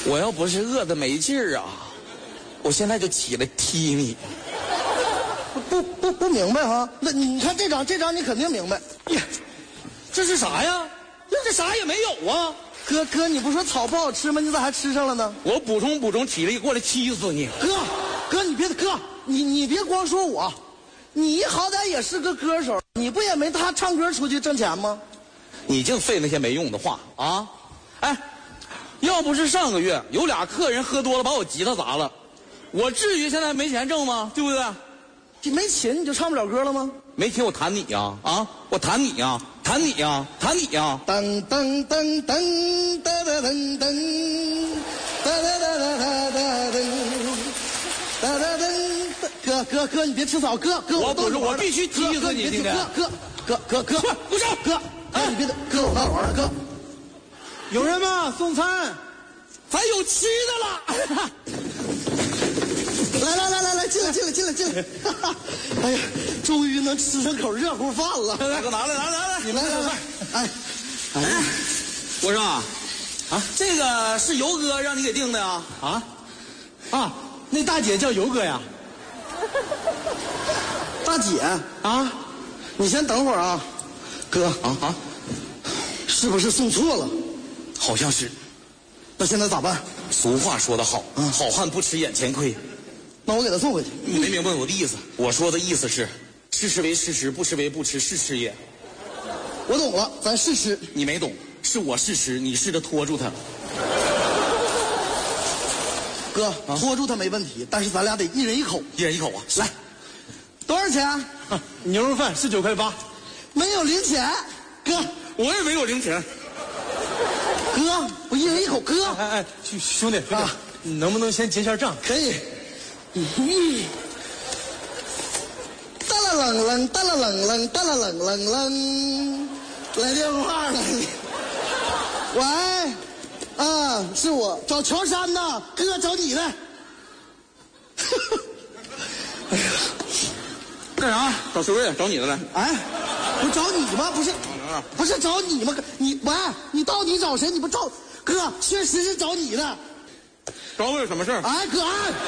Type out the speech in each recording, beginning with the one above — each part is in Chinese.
我要不是饿得没劲儿啊，我现在就起来踢你。 不明白哈？那你看这张你肯定明白。 呀，这是啥呀？这啥也没有啊！ 哥，你不说草不好吃吗？你咋还吃上了呢？ 我补充体力，过来气死你！ 哥，你别光说我，你好歹也是个歌手，你不也没他唱歌出去挣钱吗？ 你净废那些没用的话啊！哎，要不是上个月有俩客人喝多了把我吉他砸了，我至于现在没钱挣吗？对不对？ 你没琴你就唱不了歌了吗？ 没琴我弹你呀！啊，我弹你呀！弹你呀！弹你呀！ 噔噔噔噔哒哒噔噔哒哒哒哒哒哒噔哒哒噔。哥，你别吃草，哥， 我必须踢死你！今天， 哥， 不是哥，哎，你别哥，我闹玩了，哥。 有人吗？送餐， 咱有吃的了。 来，进来！哎呀，终于能吃上口热乎饭了。 来，给我拿来， 你来，哎， 我说啊，这个是游哥让你给订的呀？ 那大姐叫游哥呀？ 大姐啊， 你先等会儿啊，哥是不是送错了？ 好像是。 那现在咋办？ 俗话说得好，好汉不吃眼前亏。 那我给他送回去。 你没明白我的意思？我说的意思是，吃为吃，不吃为不吃，是吃也。 我懂了，咱试吃。 你没懂，是我试吃，你试着拖住他。 哥，拖住他没问题，但是咱俩得一人一口。 一人一口啊！ 来，多少钱？ 牛肉饭19.8块。 没有零钱，哥。 我也没有零钱。 哥，我一人一口，哥。 哎，兄弟，你能不能先结下账？ 可以。哒啦冷，来电话了。喂，是我找乔杉的，哥找你的。哎呀， 干啥？找谁呀？找你的来。 哎，不找你吗？不是找你吗？你到底找谁？你不找哥？确实是找你的。 找我有什么事儿？ 哎，哥，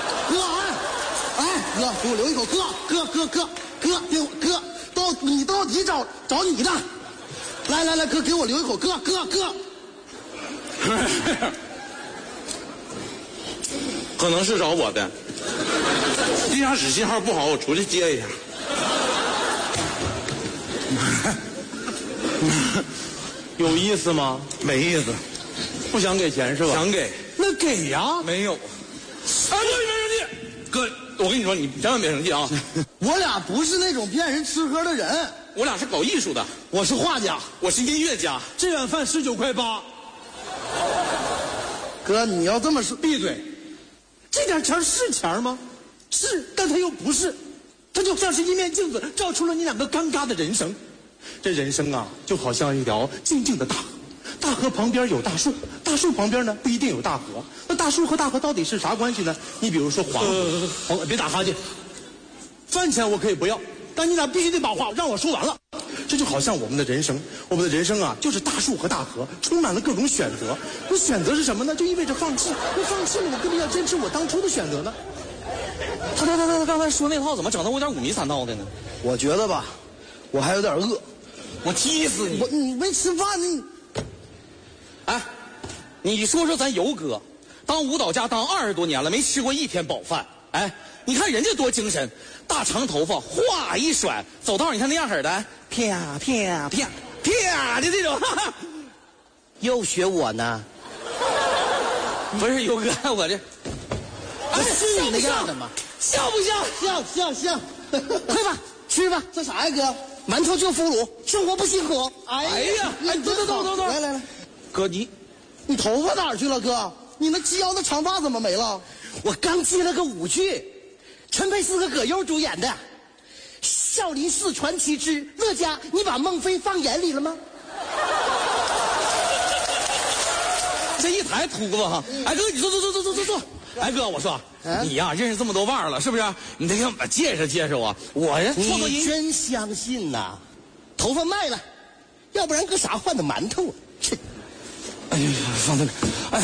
给我留一口。哥，你到底找你的？来，哥，给我留一口。哥。 可能是找我的。地下室信号不好，我出去接一下。 有意思吗？ 没意思。 不想给钱是吧？ 想给。 那给呀。 没有。哥，你别生气。哥，我跟你说，你千万别生气啊！ 我俩不是那种骗人吃喝的人， 我俩是搞艺术的。 我是画家， 我是音乐家。 这碗饭19.8块。 哥，你要这么说， 闭嘴！这点钱是钱吗？是，但它又不是，它就像是一面镜子，照出了你两个尴尬的人生。这人生啊，就好像一条静静的大河，大河旁边有大树，大树旁边呢不一定有大河。那大树和大河到底是啥关系呢？你比如说黄河，别打哈欠。饭钱我可以不要，但你俩必须得把话让我说完了。这就好像我们的人生啊，就是大树和大河，充满了各种选择。那选择是什么呢？就意味着放弃。那放弃了，我根本要坚持我当初的选择呢。 他刚才说那套怎么整得我有点五迷三道的呢？ 我觉得吧，我还有点饿。 我踢死你！ 你没吃饭呢？ 哎，你说说咱游哥，当舞蹈家当20多年了，没吃过一天饱饭。哎，你看人家多精神，大长头发哗一甩，走道你看那样式的，啪的这种， 又学我呢？ 不是游哥，我这， 哎，是你那样的吗？ 像不像？ 像。 快吧，吃吧。 这啥呀，哥？ 馒头就腐乳， 生活不辛苦。 哎呀，走， 来， 哥你头发哪儿去了，哥？你那及腰的长发怎么没了？ 我刚接了个舞剧，陈佩斯和葛优主演的《少林寺传奇之乐嘉》，你把孟非放眼里了吗？ 这一抬秃子哈！哎哥，你坐。哎哥，我说你呀，认识这么多腕儿了，是不是？你得给我们介绍我。我这创作音你真相信呐？头发卖了，要不然搁啥换的馒头啊？ 哎呀，放那边。哎。